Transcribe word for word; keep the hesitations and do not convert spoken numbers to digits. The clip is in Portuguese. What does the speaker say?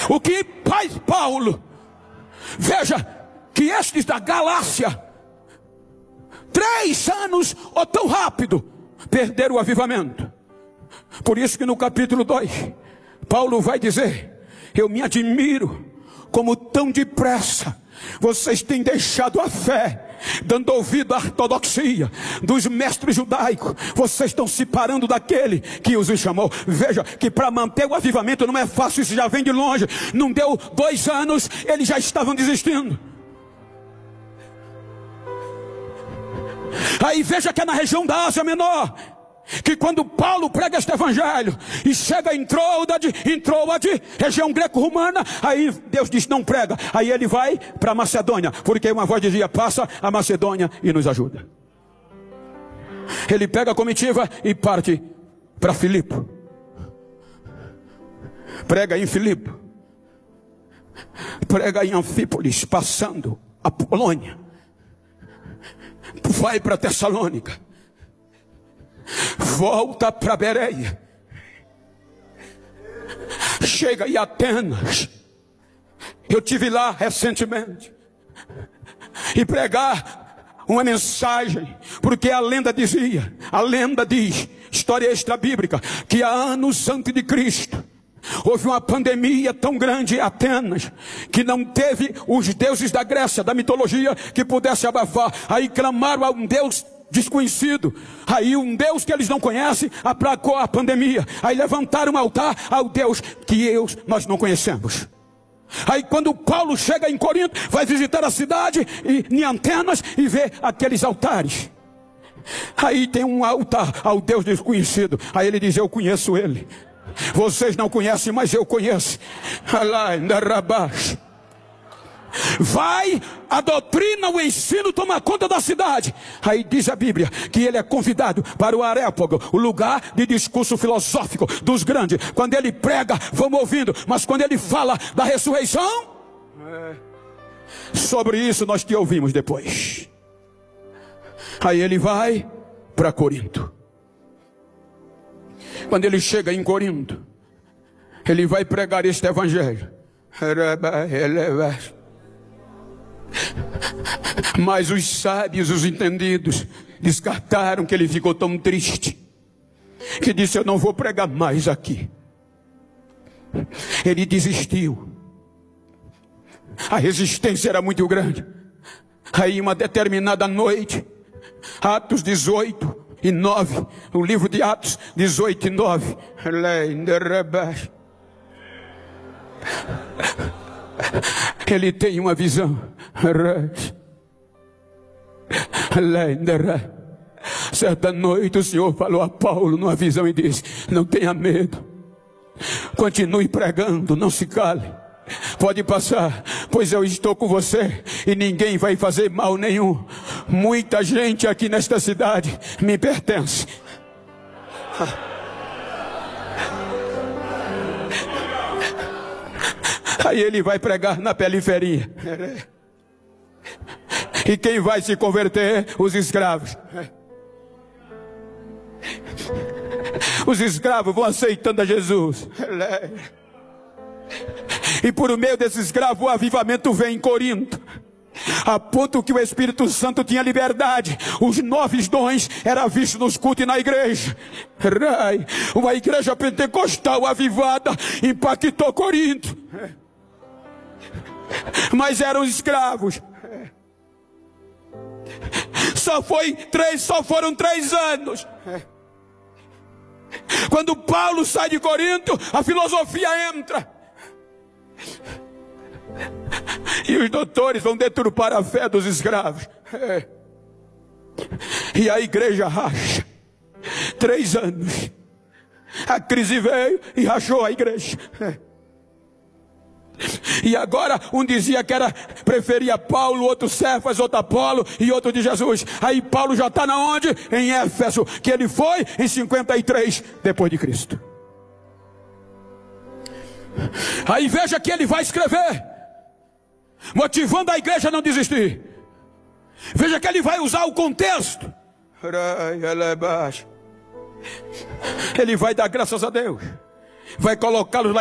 O que faz Paulo? Veja que estes da Galácia, três anos ou tão rápido, perderam o avivamento. Por isso que no capítulo dois, Paulo vai dizer: eu me admiro como tão depressa vocês têm deixado a fé, dando ouvido à ortodoxia dos mestres judaicos. Vocês estão se parando daquele que os chamou. Veja que para manter o avivamento não é fácil, isso já vem de longe. Não deu dois anos, eles já estavam desistindo. Aí veja que é na região da Ásia Menor que quando Paulo prega este evangelho e chega em Troade, em Troade, região greco-romana, aí Deus diz: não prega. Aí ele vai para a Macedônia, porque uma voz dizia: passa a Macedônia e nos ajuda. Ele pega a comitiva e parte para Filipe. Prega em Filipe, prega em Anfípolis, passando a Polônia, vai para Tessalônica, volta para Bereia, chega em Atenas. Eu tive lá recentemente e pregar uma mensagem, porque a lenda dizia, a lenda diz, história extra bíblica, que há anos antes de Cristo houve uma pandemia tão grande em Atenas, que não teve os deuses da Grécia, da mitologia, que pudesse abafar. Aí clamaram a um Deus desconhecido. Aí um Deus que eles não conhecem aplacou a pandemia. Aí levantaram um altar ao Deus que eu, nós não conhecemos. Aí quando Paulo chega em Corinto, vai visitar a cidade e, em Atenas, e vê aqueles altares. Aí tem um altar ao Deus desconhecido. Aí ele diz: eu conheço ele. Vocês não conhecem, mas eu conheço. Vai, a doutrina, o ensino toma conta da cidade. Aí diz a Bíblia que ele é convidado para o Areópago, o lugar de discurso filosófico dos grandes. Quando ele prega, vamos ouvindo. Mas quando ele fala da ressurreição, é. sobre isso nós te ouvimos depois. Aí ele vai para Corinto. Quando ele chega em Corinto, ele vai pregar este evangelho. Mas os sábios, os entendidos, descartaram, que ele ficou tão triste, que disse: eu não vou pregar mais aqui. Ele desistiu. A resistência era muito grande. Aí uma determinada noite, Atos dezoito e nove, o livro de Atos dezoito e nove, ele tem uma visão. Certa noite o Senhor falou a Paulo numa visão e disse: não tenha medo, continue pregando, não se cale, pode passar, pois eu estou com você e ninguém vai fazer mal nenhum. Muita gente aqui nesta cidade me pertence. Aí ele vai pregar na periferia. E quem vai se converter? Os escravos. Os escravos vão aceitando a Jesus. E por meio desses escravos o avivamento vem em Corinto, a ponto que o Espírito Santo tinha liberdade. Os nove dons eram vistos nos cultos e na igreja. Uma igreja pentecostal avivada impactou Corinto. Mas eram escravos. Só foi três, só foram três anos. Quando Paulo sai de Corinto, a filosofia entra. E os doutores vão deturpar a fé dos escravos. E a igreja racha. Três anos. A crise veio e rachou a igreja. E agora um dizia que era, preferia Paulo, outro Cefas, outro Apolo e outro de Jesus. Aí Paulo já está na onde? Em Éfeso, que ele foi em cinquenta e três depois de Cristo. Aí veja que ele vai escrever, motivando a igreja a não desistir. Veja que ele vai usar o contexto. Ele vai dar graças a Deus, vai colocá-los lá